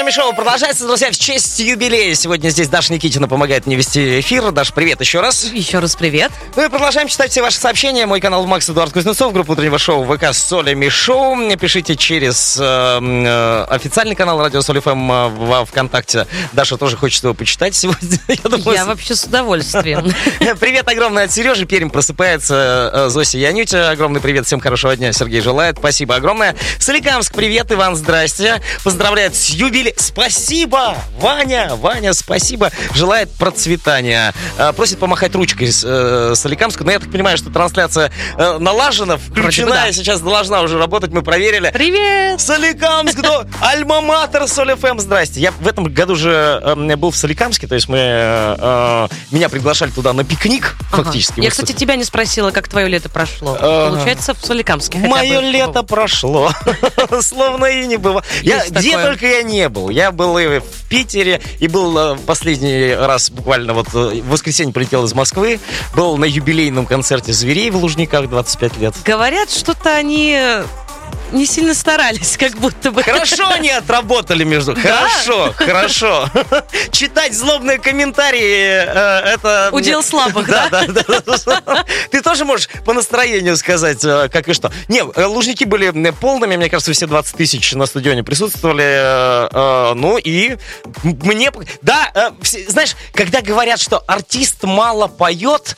вами шоу продолжается, друзья, в честь юбилея. Сегодня здесь Даша Никитина помогает мне вести эфир. Даш, привет еще раз. Еще раз привет. Ну и продолжаем читать все ваши сообщения. Мой канал Макс Эдуард Кузнецов, группа утреннего шоу ВК Солями Шоу. Пишите через официальный канал Радио Соль ФМ во ВКонтакте. Даша тоже хочет его почитать сегодня. Я вообще с удовольствием. Привет огромное от Сережи. Пермь просыпается. Зося и Анютя. Огромный привет. Всем хорошего дня. Сергей желает. Спасибо огромное. Соликамск, привет. Иван, здрасте. Поздравляет с юбилеем. Спасибо, Ваня, спасибо. Желает процветания. Просит помахать ручкой Соликамску. Но я так понимаю, что трансляция налажена, включена. Да. Сейчас должна уже работать. Мы проверили. Привет! Соликамск, альма-матер Соль ФМ. Здрасте. Я в этом году же был в Соликамске. То есть меня приглашали туда на пикник, фактически. Я, кстати, тебя не спросила, как твое лето прошло. Получается, в Соликамске. Мое лето прошло. Словно и не было. Где только я не был. Я был и в Питере, и был последний раз буквально в воскресенье прилетел из Москвы. Был на юбилейном концерте «Зверей» в Лужниках, 25 лет. Говорят, что-то они не сильно старались, как будто бы. Хорошо они отработали между... Да? Хорошо. Читать злобные комментарии, это... Удел слабых, да? Да. Ты тоже можешь по настроению сказать, как и что. Не, Лужники были полными, мне кажется, все 20 тысяч на стадионе присутствовали. Ну и мне... Да, знаешь, когда говорят, что артист мало поет,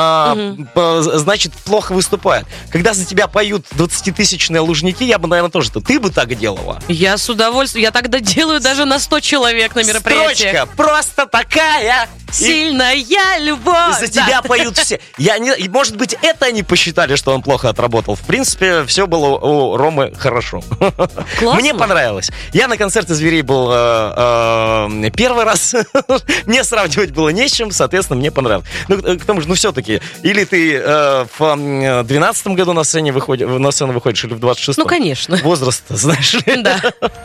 значит, плохо выступает. Когда за тебя поют 20-тысячные Лужники, я бы, наверное, тоже. Ты бы так делала. Я с удовольствием. Я тогда делаю даже на 100 человек на мероприятии. Строчка просто такая. Сильная любовь. За тебя поют все. Может быть, это они посчитали, что он плохо отработал. В принципе, все было у Ромы хорошо. Классно. Мне понравилось. Я на концерте «Зверей» был первый раз. Мне сравнивать было не с чем. Соответственно, мне понравилось. Ну, к тому же, все-таки, или ты в 2012 году на сцену выходишь, или в 26-м. Ну, конечно. Возраст, знаешь ли. Да.